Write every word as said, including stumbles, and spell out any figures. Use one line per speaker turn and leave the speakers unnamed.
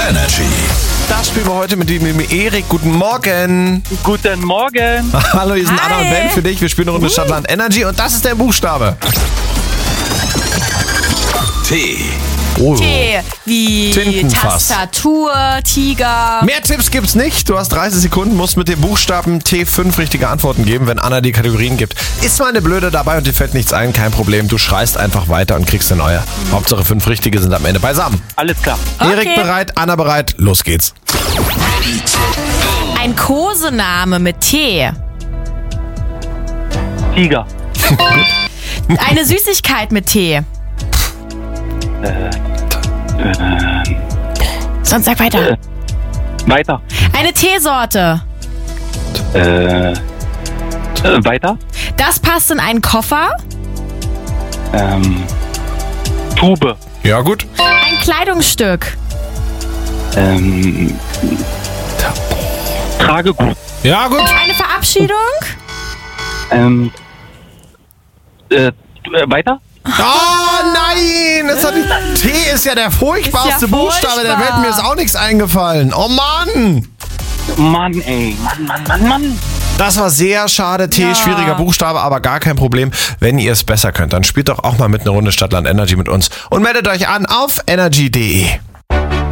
Energy.
Das spielen wir heute mit dem mit Erik. Guten Morgen.
Guten Morgen.
Hallo, hier sind
Hi.
Anna und Ben für dich. Wir spielen eine Runde Stadtland Energy und das ist der Buchstabe.
T.
Oh.
T wie
Tintenfass.
Tastatur, Tiger.
Mehr Tipps gibt's nicht. Du hast dreißig Sekunden, musst mit dem Buchstaben T fünf richtige Antworten geben, wenn Anna die Kategorien gibt. Ist mal eine Blöde dabei und dir fällt nichts ein, kein Problem. Du schreist einfach weiter und kriegst eine neue. Hauptsache fünf richtige sind am Ende beisammen.
Alles klar.
Okay.
Erik bereit, Anna bereit, los geht's.
Ein Kosename mit T.
Tiger.
Eine Süßigkeit mit T. Sonst sag weiter.
Weiter.
Eine Teesorte.
Äh, äh, weiter.
Das passt in einen Koffer.
Ähm, Tube.
Ja, gut.
Ein Kleidungsstück.
Ähm, Tragegut.
Ja, gut.
Eine Verabschiedung.
Ähm, äh, weiter.
Oh nein! Das hat nicht, T ist ja der furchtbarste
Ist ja
Buchstabe der Welt.
furchtbar.
Mir ist auch nichts eingefallen. Oh Mann!
Mann, ey. Mann, Mann, Mann, Mann.
Das war sehr schade. T,
Ja.
schwieriger Buchstabe, aber gar kein Problem. Wenn ihr es besser könnt, dann spielt doch auch mal mit einer Runde Stadtland Energy mit uns und meldet euch an auf energy punkt de.